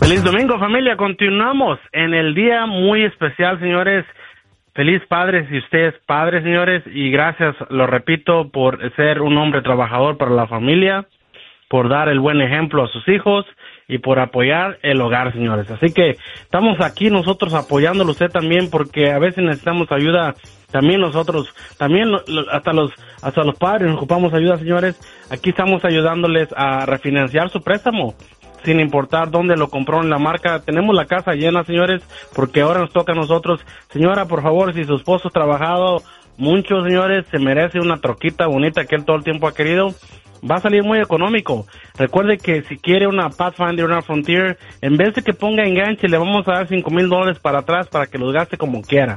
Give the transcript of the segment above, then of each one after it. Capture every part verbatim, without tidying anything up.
Feliz domingo, familia. Continuamos en el día muy especial, señores. Feliz padres y ustedes padres, señores, y gracias, lo repito, por ser un hombre trabajador para la familia, por dar el buen ejemplo a sus hijos y por apoyar el hogar, señores. Así que estamos aquí nosotros apoyándolo usted también, porque a veces necesitamos ayuda. También nosotros, también hasta los hasta los padres nos ocupamos ayuda, señores. Aquí estamos ayudándoles a refinanciar su préstamo, sin importar dónde lo compró en la marca. Tenemos la casa llena, señores, porque ahora nos toca a nosotros. Señora, por favor, si su esposo ha trabajado mucho, señores, se merece una troquita bonita que él todo el tiempo ha querido. Va a salir muy económico. Recuerde que si quiere una Pathfinder, una Frontier, en vez de que ponga enganche, le vamos a dar cinco mil dólares para atrás para que los gaste como quiera.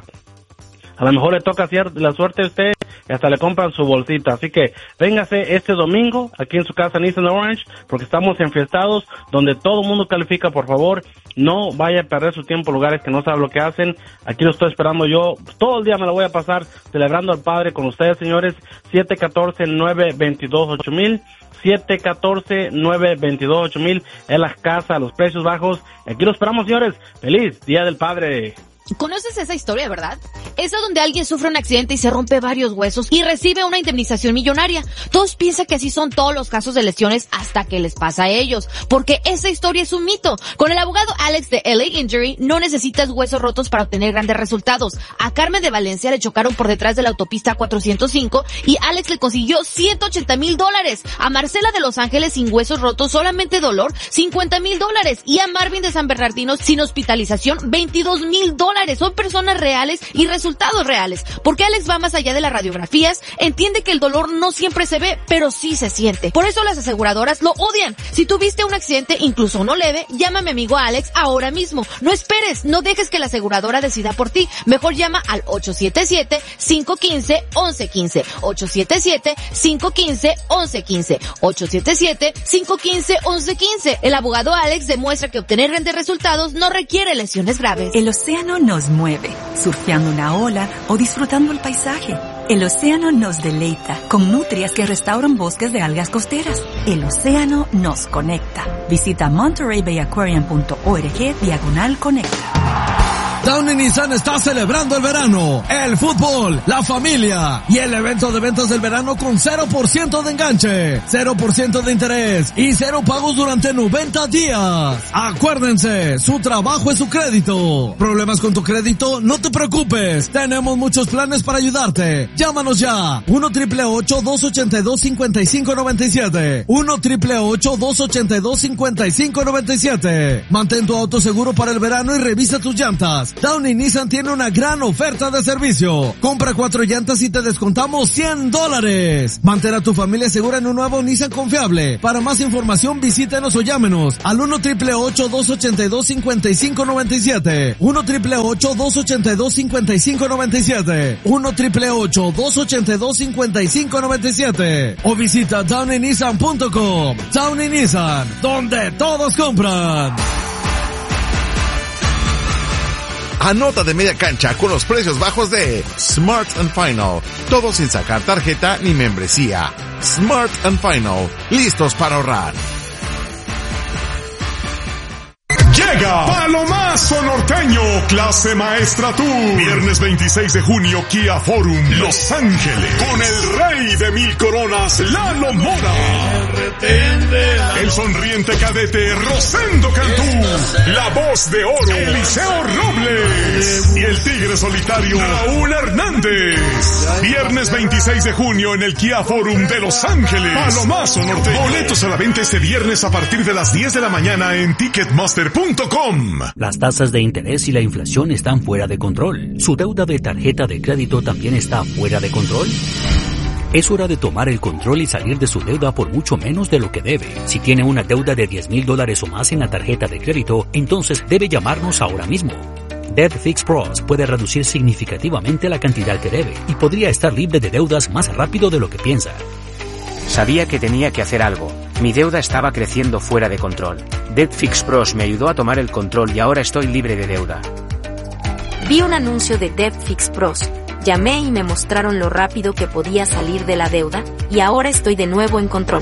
A lo mejor le toca la suerte a usted y hasta le compran su bolsita. Así que véngase este domingo aquí en su casa Nissan Orange, porque estamos enfiestados, donde todo el mundo califica. Por favor, no vaya a perder su tiempo en lugares que no sabe lo que hacen. Aquí lo estoy esperando yo. Todo el día me lo voy a pasar celebrando al Padre con ustedes, señores. siete uno cuatro, nueve dos dos, ocho mil. siete uno cuatro, nueve dos dos, ocho mil. Es la casa, los precios bajos. Aquí lo esperamos, señores. Feliz Día del Padre. ¿Conoces esa historia, verdad? Esa donde alguien sufre un accidente y se rompe varios huesos y recibe una indemnización millonaria. Todos piensan que así son todos los casos de lesiones hasta que les pasa a ellos, porque esa historia es un mito. Con el abogado Alex de L A Injury no necesitas huesos rotos para obtener grandes resultados. A Carmen de Valencia le chocaron por detrás de la autopista cuatrocientos cinco y Alex le consiguió ciento ochenta mil dólares. A Marcela de Los Ángeles sin huesos rotos, solamente dolor, cincuenta mil dólares. Y a Marvin de San Bernardino sin hospitalización, veintidós mil dólares. Son personas reales y resultados reales, porque Alex va más allá de las radiografías, entiende que el dolor no siempre se ve, pero sí se siente. Por eso las aseguradoras lo odian. Si tuviste un accidente, incluso uno leve, llama a mi amigo Alex ahora mismo. No esperes, no dejes que la aseguradora decida por ti. Mejor llama al ocho siete siete, cinco uno cinco, uno uno uno cinco, ocho siete siete, cinco uno cinco, uno uno uno cinco, ocho siete siete, cinco uno cinco, uno uno uno cinco. El abogado Alex demuestra que obtener grandes resultados no requiere lesiones graves. El océano nos mueve, surfeando una ola o disfrutando el paisaje. El océano nos deleita con nutrias que restauran bosques de algas costeras. El océano nos conecta. Visita monterey bay aquarium punto org diagonal conecta. Downey Nissan está celebrando el verano, el fútbol, la familia y el evento de ventas del verano con cero por ciento de enganche, cero por ciento de interés y cero pagos durante noventa días. Acuérdense, su trabajo es su crédito. ¿Problemas con tu crédito? No te preocupes, tenemos muchos planes para ayudarte. Llámanos ya, uno triple ocho, dos ocho dos, cinco cinco nueve siete, uno triple ocho, dos ocho dos, cinco cinco nueve siete. Mantén tu auto seguro para el verano y revisa tus llantas. Downey Nissan tiene una gran oferta de servicio. Compra cuatro llantas y te descontamos cien dólares. Mantén a tu familia segura en un nuevo Nissan confiable. Para más información visítenos o llámenos al uno triple ocho, dos ocho dos, cinco cinco nueve siete, uno triple ocho, dos ocho dos, cinco cinco nueve siete, uno triple ocho, dos ocho dos, cinco cinco nueve siete o visita downey nissan punto com. Downey Nissan, donde todos compran. Anota de media cancha con los precios bajos de Smart and Final. Todo sin sacar tarjeta ni membresía. Smart and Final. Listos para ahorrar. Llega Palomazo Norteño, clase maestra tour. Viernes veintiséis de junio, Kia Forum, Los Ángeles. Con el rey de mil coronas, Lalo Mora. El sonriente cadete, Rosendo Cantú. La voz de oro, Eliseo Robles. Y el tigre solitario, Raúl Hernández. Viernes veintiséis de junio en el Kia Forum de Los Ángeles. Palomazo Norteño. Boletos a la venta este viernes a partir de las diez de la mañana en ticketmaster punto com. Las tasas de interés y la inflación están fuera de control. ¿Su deuda de tarjeta de crédito también está fuera de control? Es hora de tomar el control y salir de su deuda por mucho menos de lo que debe. Si tiene una deuda de diez mil dólares o más en la tarjeta de crédito, entonces debe llamarnos ahora mismo. Debt Fix Pros puede reducir significativamente la cantidad que debe y podría estar libre de deudas más rápido de lo que piensa. Sabía que tenía que hacer algo. Mi deuda estaba creciendo fuera de control. Debt Fix Pros me ayudó a tomar el control y ahora estoy libre de deuda. Vi un anuncio de Debt Fix Pros. Llamé y me mostraron lo rápido que podía salir de la deuda, y ahora estoy de nuevo en control.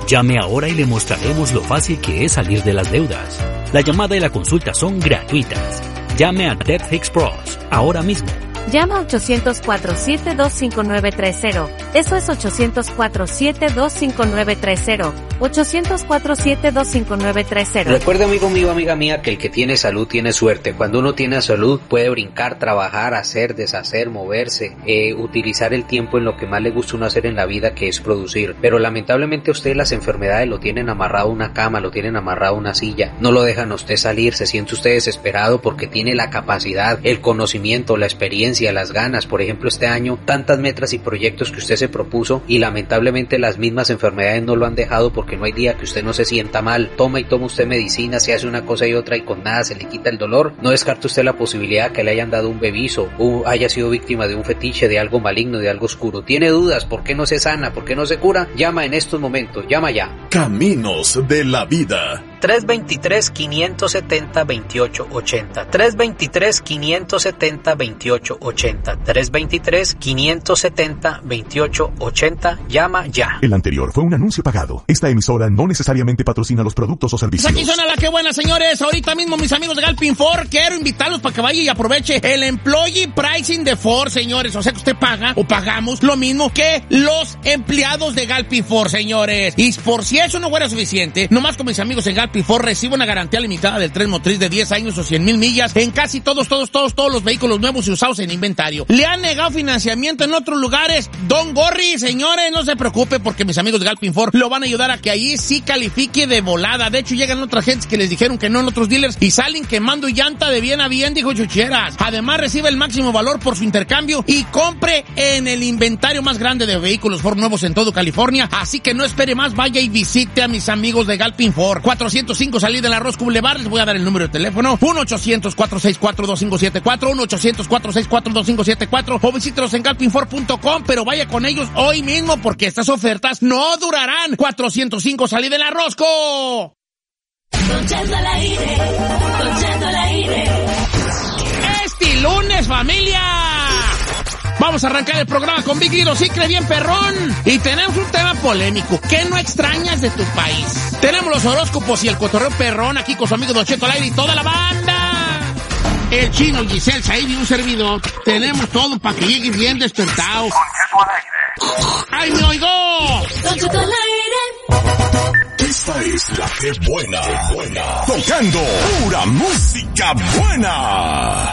Llame ahora y le mostraremos lo fácil que es salir de las deudas. La llamada y la consulta son gratuitas. Llame a Debt Fix Pros ahora mismo. Llama a ochocientos cuatro siete dos cinco nueve tres cero. Eso es ochocientos cuatro siete dos cinco nueve tres cero. ochocientos cuatro siete dos cinco nueve tres cero. Recuerde, amigo mío, amiga mía, que el que tiene salud tiene suerte. Cuando uno tiene salud puede brincar, trabajar, hacer, deshacer, moverse, eh, utilizar el tiempo en lo que más le gusta uno hacer en la vida, que es producir. Pero lamentablemente usted las enfermedades lo tienen amarrado a una cama, lo tienen amarrado a una silla. No lo dejan a usted salir, se siente usted desesperado porque tiene la capacidad, el conocimiento, la experiencia, las ganas. Por ejemplo, este año tantas metas y proyectos que usted se propuso y lamentablemente las mismas enfermedades no lo han dejado, porque no hay día que usted no se sienta mal. Toma y toma usted medicina, se hace una cosa y otra y con nada se le quita el dolor. No descarte usted la posibilidad que le hayan dado un bebizo o haya sido víctima de un fetiche, de algo maligno, de algo oscuro. Tiene dudas, ¿por qué no se sana? ¿Por qué no se cura? Llama en estos momentos, llama ya. Caminos de la vida. tres veintitrés, quinientos setenta, veintiocho ochenta. tres veintitrés, quinientos setenta, veintiocho ochenta. tres veintitrés, quinientos setenta, veintiocho ochenta. Llama ya. El anterior fue un anuncio pagado. Esta emisora no necesariamente patrocina los productos o servicios. Pues aquí suena la que buena, señores. Ahorita mismo, mis amigos de Galpin Ford, quiero invitarlos para que vaya y aproveche el Employee Pricing de Ford, señores. O sea que usted paga o pagamos lo mismo que los empleados de Galpin Ford, señores. Y por si eso no fuera suficiente, nomás con mis amigos en Galpin Ford recibe una garantía limitada del tren motriz de diez años o cien mil millas en casi todos, todos, todos, todos los vehículos nuevos y usados en inventario. ¿Le han negado financiamiento en otros lugares? Don Gorri, señores, no se preocupe porque mis amigos de Galpin Ford lo van a ayudar a que allí sí califique de volada. De hecho, llegan otras gentes que les dijeron que no en otros dealers y salen quemando llanta de bien a bien, dijo Chucheras. Además, recibe el máximo valor por su intercambio y compre en el inventario más grande de vehículos Ford nuevos en todo California. Así que no espere más, vaya y visite a mis amigos de Galpin Ford. cuatrocientos cinco salida en la Roscoe Boulevard. Les voy a dar el número de teléfono. uno ochocientos, cuatro seis cuatro, dos cinco siete cuatro. uno ochocientos, cuatro seis cuatro, dos cinco siete cuatro. O visítelos en galpin ford punto com, pero vaya con ellos hoy mismo porque estas ofertas no durarán. cuatrocientos cinco salida en la Roscoe. Don Cheto al aire, Don Cheto al aire. Este lunes, familia, vamos a arrancar el programa con Big Little Secret bien perrón. Y tenemos un tema polémico. ¿Qué no extrañas de tu país? Tenemos los horóscopos y el cotorreo perrón aquí con su amigo Don Cheto al aire y toda la banda. El Chino, Giselle, Said y un servidor. Tenemos todo para que llegues bien despertado. ¡Ay, me oigo! Don Cheto al aire. Esta es la que buena, buena. Tocando pura música buena.